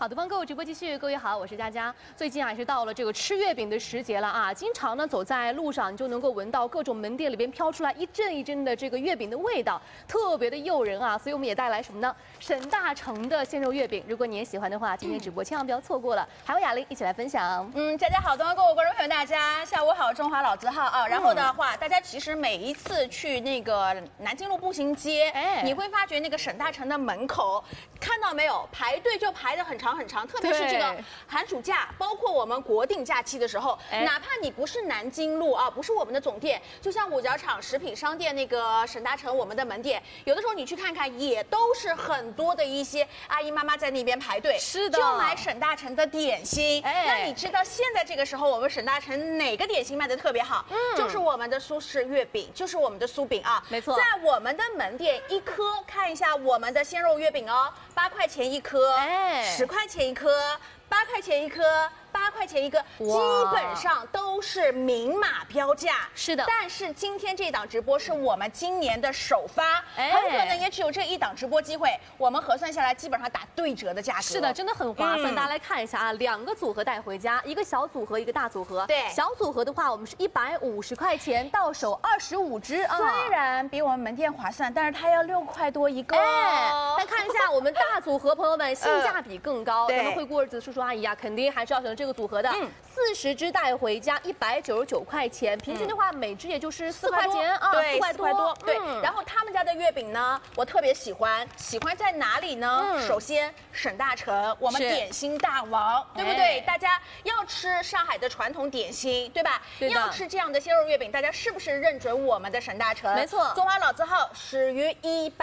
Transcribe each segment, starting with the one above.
好的，方购直播继续，各位好，我是佳佳。最近也是到了这个吃月饼的时节了啊，经常呢走在路上，你就能够闻到各种门店里边飘出来一阵一阵的这个月饼的味道，特别的诱人啊。所以我们也带来什么呢？沈大成的鲜肉月饼。如果你也喜欢的话，今天直播千万不要错过了。还有雅玲一起来分享。 佳佳好，东方购物观众朋友大家下午好，中华老字号啊。然后的话，大家其实每一次去那个南京路步行街，你会发觉那个沈大成的门口，看到没有，排队就排得很长很长，特别是这个寒暑假，包括我们国定假期的时候，哪怕你不是南京路啊，不是我们的总店，就像五角场食品商店那个沈大成我们的门店，有的时候你去看看，也都是很多的一些阿姨妈妈在那边排队， 是的， 就买沈大成的点心。那你知道现在这个时候我们沈大成哪个点心卖的特别好？就是我们的苏式月饼，就是我们的酥饼啊， 没错， 在我们的门店一颗，看一下我们的鲜肉月饼哦，8块钱一颗，10块钱一颗，8块钱一颗，8块钱一个，基本上都是明码标价。 是的， 但是今天这档直播是我们今年的首发，很可能也只有这一档直播机会。我们核算下来，基本上打对折的价格。 是的，真的很划算。大家来看一下啊，2个组合带回家，一个小组合，一个大组合。 对， 小组合的话，我们是150块钱，到手25只啊。 虽然比我们门店划算，但是它要6块多一个。 再看一下我们大组合，朋友们性价比更高。咱们会过日子的叔叔阿姨啊，肯定还是要选这个组合的。40只带回家199块钱，平均的话每只也就是4块钱啊， 对， 4块多。 对，然后他们家的月饼呢，我特别喜欢，喜欢在哪里呢？首先沈大成，我们点心大王，对不对？大家要吃上海的传统点心，对吧？要吃这样的鲜肉月饼，大家是不是认准我们的沈大成？ 没错， 中华老字号始于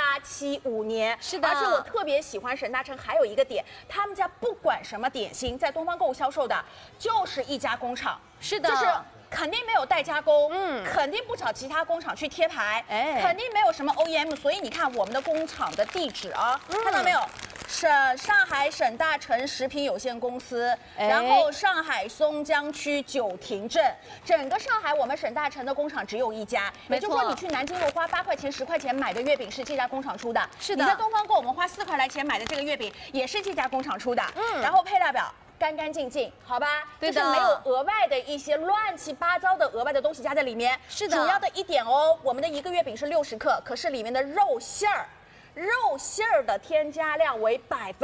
1875年， 是的。 而且我特别喜欢沈大成，还有一个点，他们家不管什么点心，在东方购物销售的，就是一家工厂， 是的， 就是。肯定没有代加工，肯定不找其他工厂去贴牌，肯定没有什么 OEM， 所以你看我们的工厂的地址啊，看到没有？上海沈大成食品有限公司，然后上海松江区九亭镇，整个上海我们沈大成的工厂只有一家，也就是说你去南京路花8块钱、10块钱买的月饼是这家工厂出的， 是的。 你在东方购我们花4块来钱买的这个月饼也是这家工厂出的，然后配料表。干干净净，好吧，就是没有额外的一些乱七八糟的额外的东西加在里面。 是的， 主要的一点哦，我们的一个月饼是60克，可是里面的肉馅儿的添加量为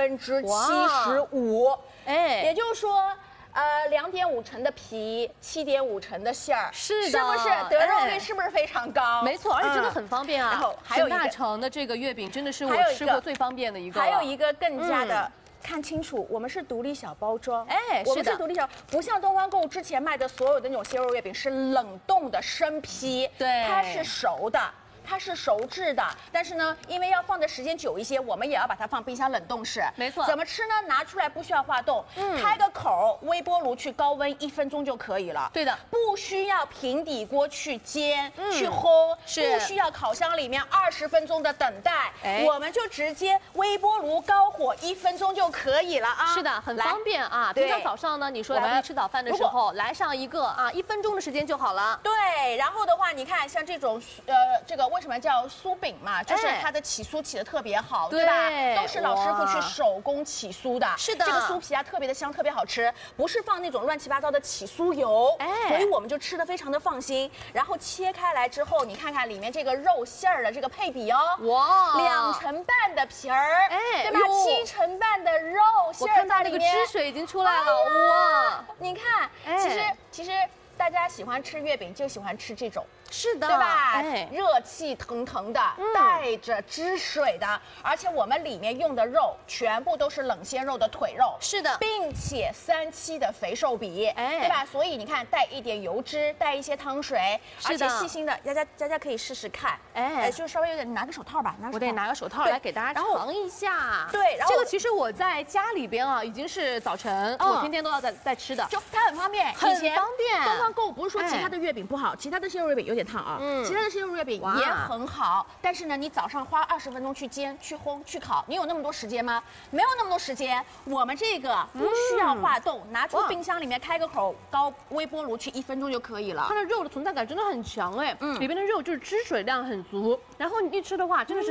75%，也就是说。2.5层的皮，7.5层的馅儿， 是的， 是不是得肉率是不是非常高？ 没错，而且真的很方便啊。 然后还有沈大成的这个月饼真的是我吃过最方便的一个。 还有一个更加的。看清楚，我们是独立小包装，我们是独立小，不像东方购物之前卖的所有的那种鲜肉月饼是冷冻的生批， 对， 它是熟的。它是熟制的，但是呢，因为要放的时间久一些，我们也要把它放冰箱冷冻室。 没错。 怎么吃呢？拿出来不需要化冻，开个口，微波炉去高温1分钟就可以了。 对的， 不需要平底锅去煎、去烘，不需要烤箱里面20分钟的等待，我们就直接微波炉高火1分钟就可以了啊。 是的，很方便啊。平常早上呢，你说来不及吃早饭的时候，来上一个啊，1分钟的时间就好了。 对，然后的话，你看像这种这个为什么叫酥饼嘛？就是它的起酥起的特别好，对吧？都是老师傅去手工起酥的。 是的， 这个酥皮啊特别的香，特别好吃，不是放那种乱七八糟的起酥油，所以我们就吃的非常的放心。然后切开来之后，你看看里面这个肉馅儿的这个配比哦，哇，2成半的皮儿，对吧？7成半的肉馅儿在里面， 那个汁水已经出来了，哇！ 你看，其实大家喜欢吃月饼就喜欢吃这种。 是的， 对吧？热气腾腾的，带着汁水的，而且我们里面用的肉全部都是冷鲜肉的腿肉， 是的， 并且3期的肥瘦比，对吧？所以你看，带一点油脂，带一些汤水，而且细心的，佳佳可以试试看，就稍微有点，拿个手套吧， 我得拿个手套来给大家尝一下。 对，然后这个其实我在家里边啊，已经是早晨我天天都要在吃的， 就它很方便， 很方便。 东方购物不是说其他的月饼不好，其他的鲜肉月饼有点烫啊，其他的鲜肉月饼也很好，但是呢，你早上花20分钟去煎、去烘、去烤，你有那么多时间吗？没有那么多时间。我们这个不需要化冻，拿出冰箱里面开个口，高微波炉去1分钟就可以了。 它的肉的存在感真的很强哎，里边的肉就是汁水量很足，然后你一吃的话真的是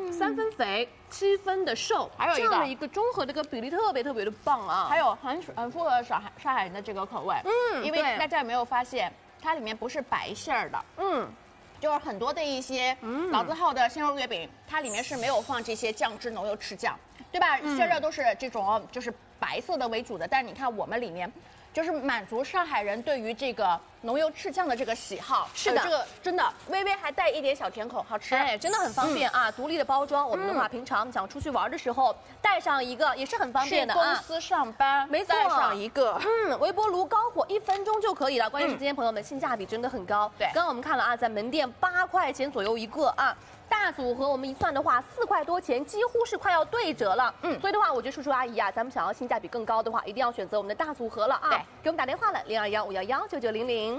3分肥7分的瘦， 还有这样的一个综合的一个比例特别的棒啊！ 还有很符合上海人的这个口味，因为大家有没有发现，它里面不是白馅儿的，就是很多的一些老字号的鲜肉月饼，它里面是没有放这些酱汁浓油赤酱，对吧？馅料都是这种就是白色的为主的，但是你看我们里面。就是满足上海人对于这个浓油赤酱的这个喜好， 是的， 这个真的微微还带一点小甜口，好吃， 哎，真的很方便啊！独立的包装，我们的话平常想出去玩的时候带上一个也是很方便的啊。公司上班没错， 带上一个， 微波炉高火1分钟就可以了。关键是今天朋友们性价比真的很高。 对， 刚刚我们看了啊，在门店8块钱左右一个啊。大组合我们一算的话，4块多钱，几乎是快要对折了。所以的话，我觉得叔叔阿姨啊，咱们想要性价比更高的话，一定要选择我们的大组合了啊。 对， 给我们打电话了，0215119900。